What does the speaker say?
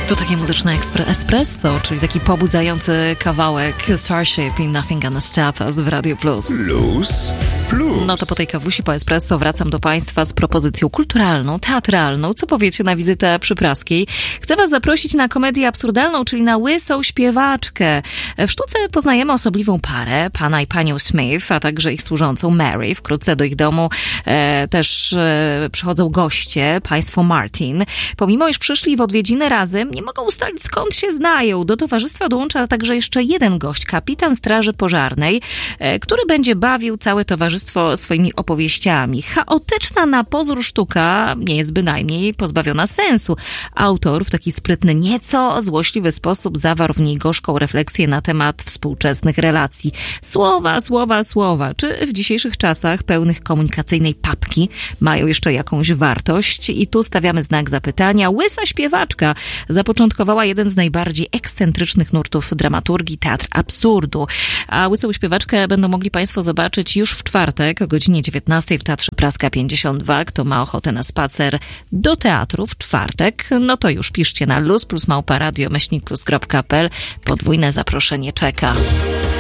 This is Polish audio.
To takie muzyczne espresso, czyli taki pobudzający kawałek Starship i Nothing Gonna Stop Us w Radio Plus. No to po tej kawusi, po espresso wracam do Państwa z propozycją kulturalną, teatralną. Co powiecie na wizytę przy Praskiej? Chcę Was zaprosić na komedię absurdalną, czyli na Łysą Śpiewaczkę. W sztuce poznajemy osobliwą parę, pana i panią Smith, a także ich służącą Mary. Wkrótce do ich domu też przychodzą goście, państwo Martin. Pomimo iż przyszli w odwiedziny razem, nie mogą ustalić, skąd się znają. Do towarzystwa dołącza także jeszcze jeden gość, kapitan Straży Pożarnej, który będzie bawił całe towarzystwo swoimi opowieściami. Chaotyczna na pozór sztuka nie jest bynajmniej pozbawiona sensu. Autor w taki sprytny, nieco złośliwy sposób zawarł w niej gorzką refleksję na temat współczesnych relacji. Słowa. Czy w dzisiejszych czasach pełnych komunikacyjnej papki mają jeszcze jakąś wartość? I tu stawiamy znak zapytania. Łysa Śpiewaczka zapoczątkowała jeden z najbardziej ekscentrycznych nurtów dramaturgii, teatr absurdu. A Łysą Śpiewaczkę będą mogli Państwo zobaczyć już w czwartek o godzinie 19 w Teatrze Praska 52. Kto ma ochotę na spacer do teatru w czwartek, no to już piszcie na luz+małpa radio++.pl. Podwójne zaproszenie czeka.